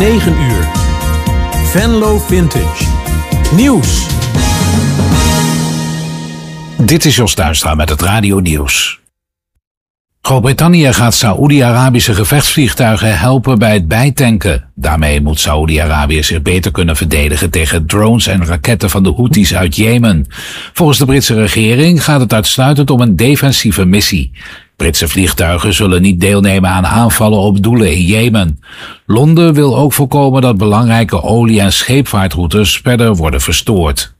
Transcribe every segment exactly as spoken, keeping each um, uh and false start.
negen uur. Venlo Vintage. Nieuws. Dit is Jos Duistra met het Radio Nieuws. Groot-Brittannië gaat Saoedi-Arabische gevechtsvliegtuigen helpen bij het bijtanken. Daarmee moet Saoedi-Arabië zich beter kunnen verdedigen tegen drones en raketten van de Houthis uit Jemen. Volgens de Britse regering gaat het uitsluitend om een defensieve missie. Britse vliegtuigen zullen niet deelnemen aan aanvallen op doelen in Jemen. Londen wil ook voorkomen dat belangrijke olie- en scheepvaartroutes verder worden verstoord.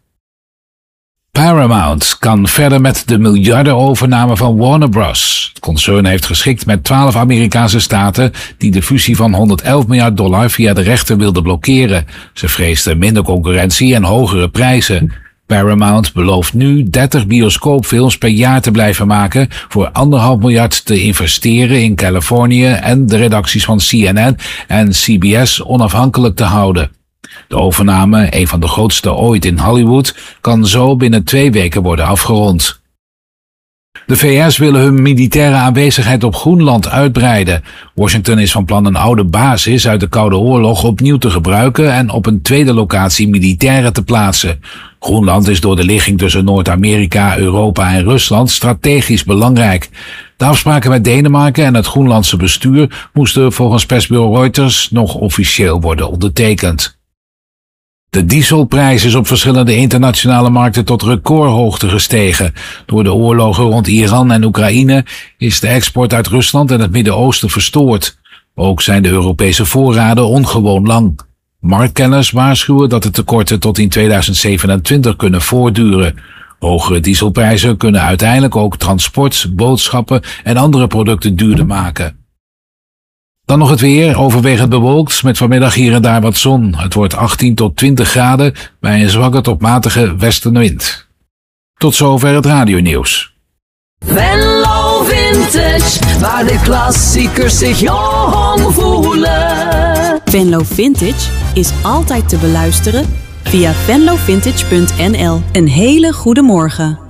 Paramount kan verder met de miljardenovername van Warner Bros. Het concern heeft geschikt met twaalf Amerikaanse staten die de fusie van honderdelf miljard dollar via de rechter wilden blokkeren. Ze vreesden minder concurrentie en hogere prijzen. Paramount belooft nu dertig bioscoopfilms per jaar te blijven maken, voor anderhalf miljard te investeren in Californië en de redacties van C N N en C B S onafhankelijk te houden. De overname, een van de grootste ooit in Hollywood, kan zo binnen twee weken worden afgerond. De V S willen hun militaire aanwezigheid op Groenland uitbreiden. Washington is van plan een oude basis uit de Koude Oorlog opnieuw te gebruiken en op een tweede locatie militairen te plaatsen. Groenland is door de ligging tussen Noord-Amerika, Europa en Rusland strategisch belangrijk. De afspraken met Denemarken en het Groenlandse bestuur moesten volgens persbureau Reuters nog officieel worden ondertekend. De dieselprijs is op verschillende internationale markten tot recordhoogte gestegen. Door de oorlogen rond Iran en Oekraïne is de export uit Rusland en het Midden-Oosten verstoord. Ook zijn de Europese voorraden ongewoon lang. Marktkenners waarschuwen dat de tekorten tot in tweeduizend zevenentwintig kunnen voortduren. Hogere dieselprijzen kunnen uiteindelijk ook transport, boodschappen en andere producten duurder maken. Dan nog het weer, overwegend bewolkt, met vanmiddag hier en daar wat zon. Het wordt achttien tot twintig graden bij een zwakke tot matige westenwind. Tot zover het radionieuws. Venlo Vintage, waar de klassiekers zich jong voelen. Venlo Vintage is altijd te beluisteren via venlo vintage punt n l. Een hele goede morgen.